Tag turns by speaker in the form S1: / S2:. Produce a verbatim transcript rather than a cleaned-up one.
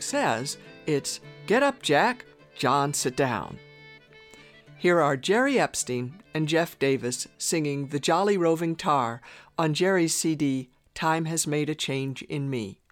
S1: says, it's "Get up, Jack. John, sit down." Here are Jerry Epstein and Jeff Davis singing "The Jolly Roving Tar" on Jerry's C D, Time Has Made a Change in Me.